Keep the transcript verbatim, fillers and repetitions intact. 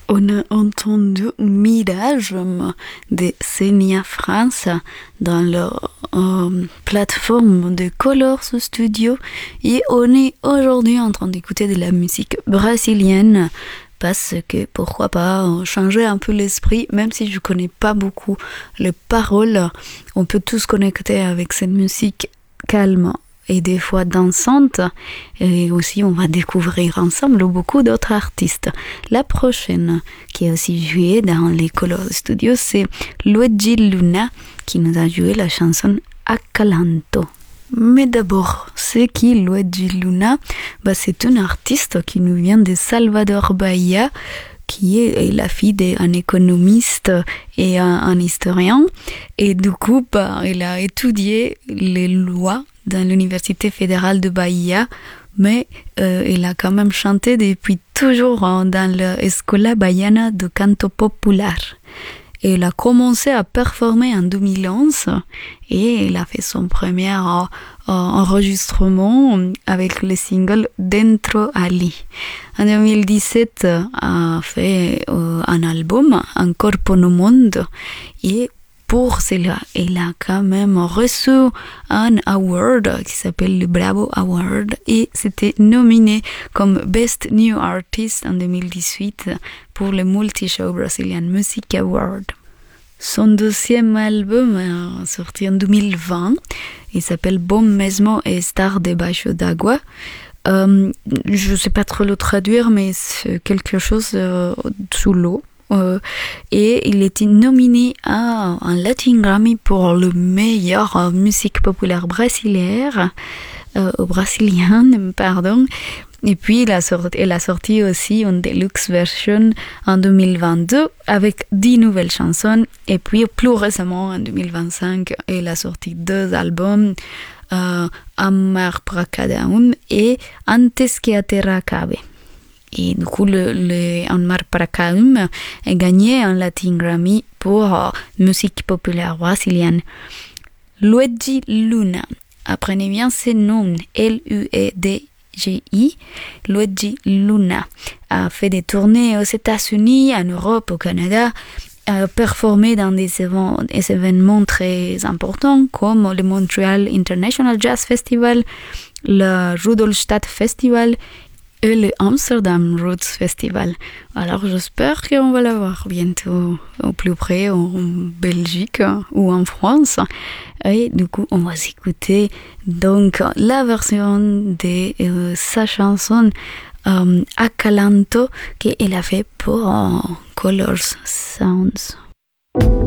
On a entendu Mirage de Senia France dans leur euh, plateforme de Colors Studio et on est aujourd'hui en train d'écouter de la musique brésilienne parce que pourquoi pas changer un peu l'esprit, même si je connais pas beaucoup les paroles, on peut tous connecter avec cette musique calme et des fois dansante, et aussi on va découvrir ensemble beaucoup d'autres artistes. La prochaine qui a aussi joué dans les Colors Studios, c'est Luigi Luna qui nous a joué la chanson Acalanto. Mais d'abord, c'est qui Luigi Luna? Bah, c'est un artiste qui nous vient de Salvador Bahia, qui est la fille d'un économiste et un, un historien. Et du coup, bah, il a étudié les lois dans l'Université fédérale de Bahia, mais euh, il a quand même chanté depuis toujours hein, dans l'Escola Baiana de Canto Popular. Et il a commencé à performer en deux mille onze et il a fait son premier euh, enregistrement avec le single Dentro Ali. En deux mille dix-sept, il a fait euh, un album, Un Corpo no Mundo, et pour cela, il a quand même reçu un award qui s'appelle le Bravo Award et c'était nominé comme Best New Artist en deux mille dix-huit pour le Multishow Brazilian Music Award. Son deuxième album est sorti en deux mille vingt. Il s'appelle Bom Mesmo et Star debaixo d'Agua. Euh, je ne sais pas trop le traduire, mais c'est quelque chose euh, sous l'eau. Euh, et il était nominé à un Latin Grammy pour le meilleur euh, musique populaire brésilienne, euh, brésilienne, pardon. Et puis il a sorti, il a sorti aussi une deluxe version en deux mille vingt-deux avec dix nouvelles chansons. Et puis plus récemment, en deux mille vingt-cinq, il a sorti deux albums, euh, Amar pra cada um et Antes que a terra acabe. Et du coup, le, le Amar para cada um a gagné un Latin Grammy pour euh, musique populaire brésilienne. Luigi Luna, apprenez bien ce nom, L U E D G I, Luigi Luna, a fait des tournées aux États-Unis, en Europe, au Canada, a performé dans des, évent- des événements très importants comme le Montreal International Jazz Festival, le Rudolstadt Festival et le Amsterdam Roots Festival. Alors j'espère qu'on va l'avoir bientôt au plus près en Belgique ou en France. Et du coup, on va écouter donc la version de euh, sa chanson euh, Acalanto qu'elle a fait pour euh, Colors Sounds.